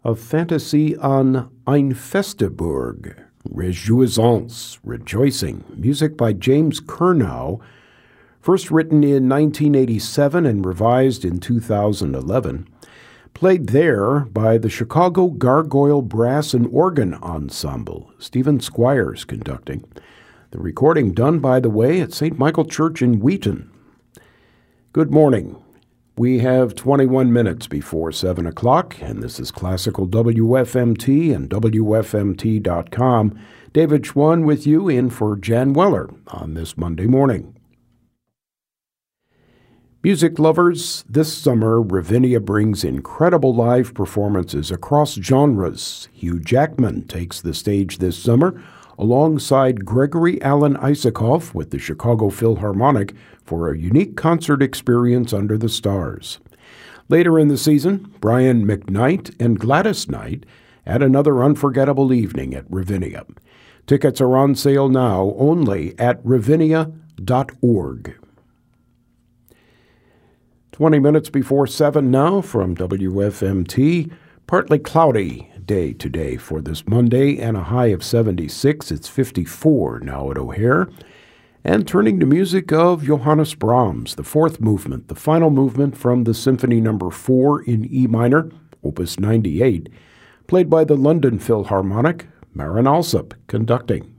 of Fantasie an ein Festeburg, Rejoisance, Rejoicing, music by James Curnow, first written in 1987 and revised in 2011, played there by the Chicago Gargoyle Brass and Organ Ensemble, Stephen Squires conducting. The recording done, by the way, at St. Michael Church in Wheaton. Good morning. We have 21 minutes before 7 o'clock, and this is Classical WFMT and WFMT.com. David Schwann with you in for Jan Weller on this Monday morning. Music lovers, this summer, Ravinia brings incredible live performances across genres. Hugh Jackman takes the stage this summer, alongside Gregory Alan Isakov with the Chicago Philharmonic for a unique concert experience under the stars. Later in the season, Brian McKnight and Gladys Knight add another unforgettable evening at Ravinia. Tickets are on sale now only at ravinia.org. 20 minutes before 7 now from WFMT. Partly cloudy day today for this Monday and a high of 76. It's 54 now at O'Hare. And turning to music of Johannes Brahms, the fourth movement, the final movement from the Symphony No. 4 in E minor, Opus 98, played by the London Philharmonic, Marin Alsop conducting.